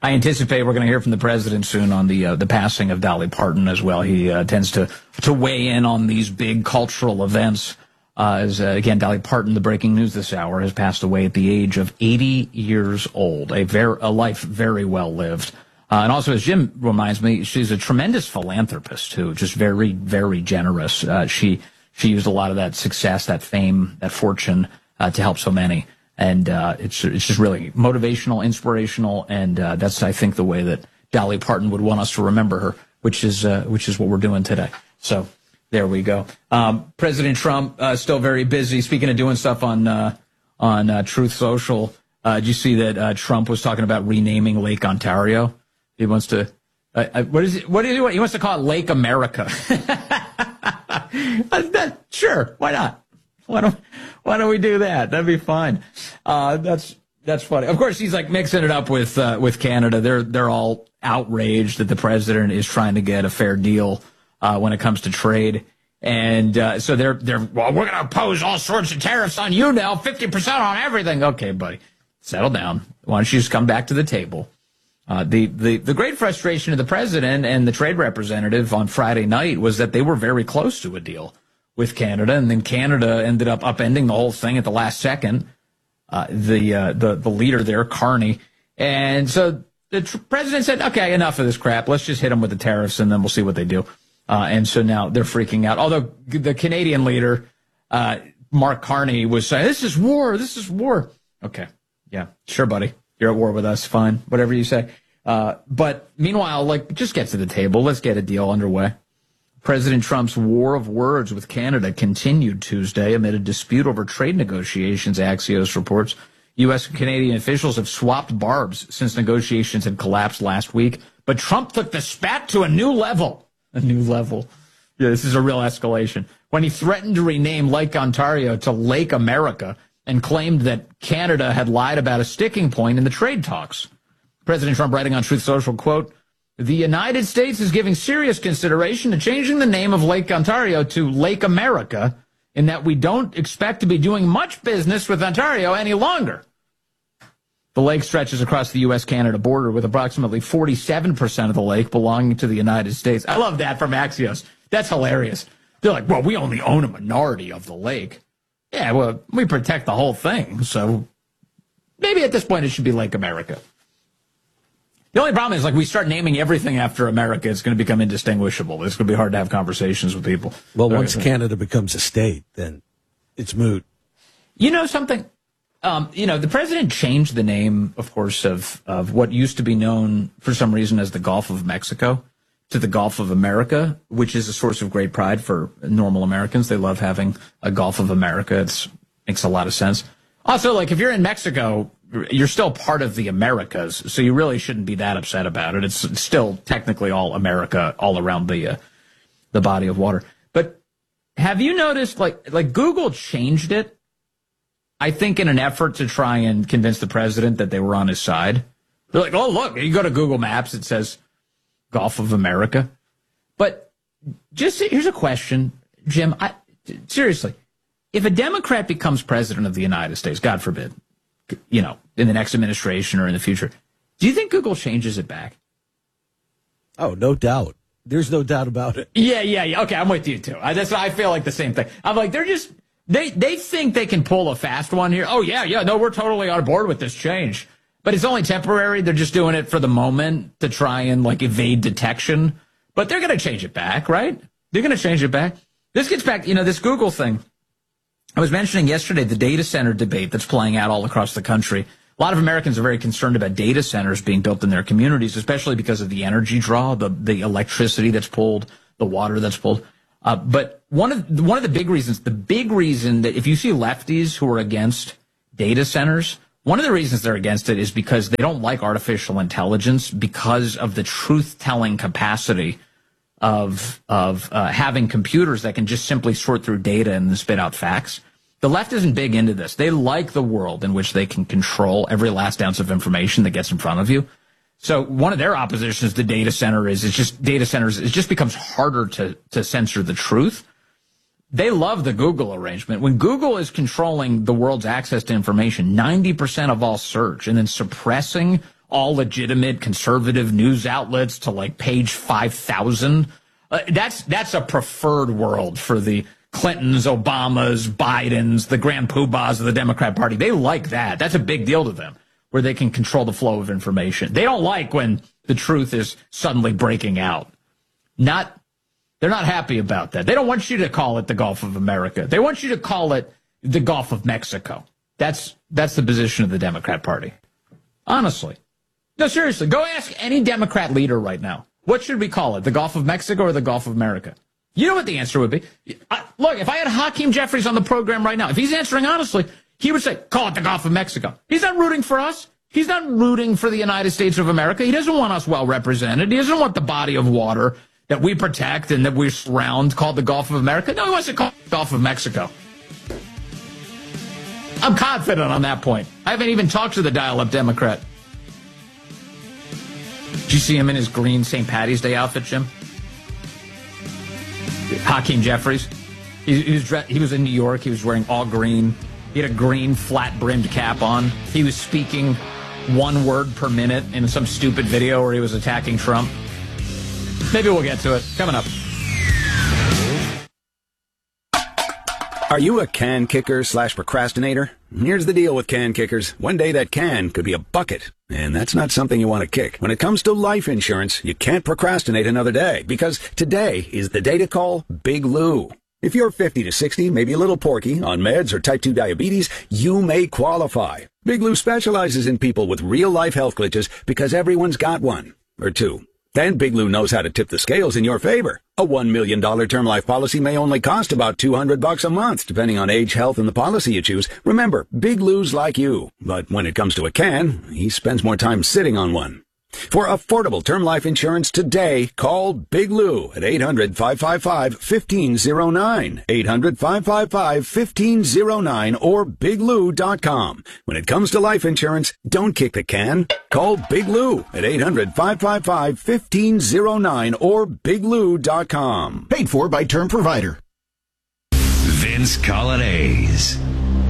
I anticipate we're going to hear from the president soon on the passing of Dolly Parton as well. He tends to weigh in on these big cultural events. Again, Dolly Parton, the breaking news this hour, has passed away at the age of 80 years old. A life very well lived. And also, as Jim reminds me, she's a tremendous philanthropist too, just very, very generous. She used a lot of that success, that fame, that fortune to help so many. And it's just really motivational, inspirational, and that's, I think, the way that Dolly Parton would want us to remember her, which is what we're doing today. So there we go. President Trump still very busy. Speaking of doing stuff on Truth Social, did you see that Trump was talking about renaming Lake Ontario? He wants to what is it? What do you want? He wants to call it Lake America. Sure, why not? Why don't we do that? That'd be fine. That's funny. Of course, he's like mixing it up with Canada. They're all outraged that the president is trying to get a fair deal when it comes to trade, and so they're well, we're going to impose all sorts of tariffs on you now, 50% on everything. Okay, buddy, settle down. Why don't you just come back to the table? The great frustration of the president and the trade representative on Friday night was that they were very close to a deal with Canada, and then Canada ended up upending the whole thing at the last second. The leader there, Carney, and so the president said, "Okay, enough of this crap. Let's just hit them with the tariffs, and then we'll see what they do." And so now they're freaking out. Although the Canadian leader, Mark Carney, was saying, "This is war. This is war." Okay, yeah, sure, buddy. You're at war with us. Fine, whatever you say. But meanwhile, just get to the table. Let's get a deal underway. President Trump's war of words with Canada continued Tuesday amid a dispute over trade negotiations, Axios reports. U.S. and Canadian officials have swapped barbs since negotiations had collapsed last week. But Trump took the spat to a new level. A new level. Yeah, this is a real escalation. When he threatened to rename Lake Ontario to Lake America and claimed that Canada had lied about a sticking point in the trade talks. President Trump writing on Truth Social, quote, "The United States is giving serious consideration to changing the name of Lake Ontario to Lake America in that we don't expect to be doing much business with Ontario any longer." The lake stretches across the U.S.-Canada border with approximately 47% of the lake belonging to the United States. I love that from Axios. That's hilarious. They're like, well, we only own a minority of the lake. Yeah, well, we protect the whole thing, so maybe at this point it should be Lake America. The only problem is, we start naming everything after America, it's going to become indistinguishable. It's going to be hard to have conversations with people. Well, once Canada becomes a state, then it's moot. You know something? The president changed the name, of course, of what used to be known for some reason as the Gulf of Mexico to the Gulf of America, which is a source of great pride for normal Americans. They love having a Gulf of America. It makes a lot of sense. Also, if you're in Mexico, you're still part of the Americas, so you really shouldn't be that upset about it. It's still technically all America, all around the body of water. But have you noticed, Google changed it, I think, in an effort to try and convince the president that they were on his side. They're like, oh, look, you go to Google Maps, it says Gulf of America. But here's a question, Jim. Seriously, if a Democrat becomes president of the United States, God forbid, in the next administration or in the future, do you think Google changes it back? Oh, no doubt. There's no doubt about it. Yeah. Okay, I'm with you, too. I feel like the same thing. I'm like, they're just, they think they can pull a fast one here. Oh, yeah, no, we're totally on board with this change. But it's only temporary. They're just doing it for the moment to try and, evade detection. But they're going to change it back, right? They're going to change it back. This gets back, this Google thing. I was mentioning yesterday the data center debate that's playing out all across the country. A lot of Americans are very concerned about data centers being built in their communities, especially because of the energy draw, the electricity that's pulled, the water that's pulled. But one of the big reason that if you see lefties who are against data centers, one of the reasons they're against it is because they don't like artificial intelligence because of the truth-telling capacity of having computers that can just simply sort through data and spit out facts. The left isn't big into this. They like the world in which they can control every last ounce of information that gets in front of you. So one of their oppositions to data center is it just becomes harder to censor the truth. They love the Google arrangement. When Google is controlling the world's access to information, 90% of all search, and then suppressing all legitimate conservative news outlets to like page 5,000. That's a preferred world for the Clintons, Obamas, Bidens, the grand poobahs of the Democrat Party. They like that. That's a big deal to them, where they can control the flow of information. They don't like when the truth is suddenly breaking out. They're not happy about that. They don't want you to call it the Gulf of America. They want you to call it the Gulf of Mexico. That's the position of the Democrat Party. Honestly. No, seriously, go ask any Democrat leader right now. What should we call it? The Gulf of Mexico or the Gulf of America? You know what the answer would be. Look, if I had Hakeem Jeffries on the program right now, if he's answering honestly, he would say, call it the Gulf of Mexico. He's not rooting for us. He's not rooting for the United States of America. He doesn't want us well represented. He doesn't want the body of water that we protect and that we surround called the Gulf of America. No, he wants to call it the Gulf of Mexico. I'm confident on that point. I haven't even talked to the dial-up Democrat. Did you see him in his green St. Paddy's Day outfit, Jim? Hakeem Jeffries. He was in New York. He was wearing all green. He had a green flat-brimmed cap on. He was speaking one word per minute in some stupid video where he was attacking Trump. Maybe we'll get to it. Coming up. Are you a can kicker / procrastinator? Here's the deal with can kickers. One day that can could be a bucket, and that's not something you want to kick. When it comes to life insurance, you can't procrastinate another day, because today is the day to call Big Lou. If you're 50 to 60, maybe a little porky, on meds or type 2 diabetes, you may qualify. Big Lou specializes in people with real-life health glitches because everyone's got one or two. Then Big Lou knows how to tip the scales in your favor. A $1 million term life policy may only cost about $200 a month, depending on age, health, and the policy you choose. Remember, Big Lou's like you. But when it comes to a can, he spends more time sitting on one. For affordable term life insurance today, call Big Lou at 800-555-1509, 800-555-1509, or biglou.com. When it comes to life insurance, don't kick the can. Call Big Lou at 800-555-1509 or biglou.com. Paid for by Term Provider. Vince Coglianese.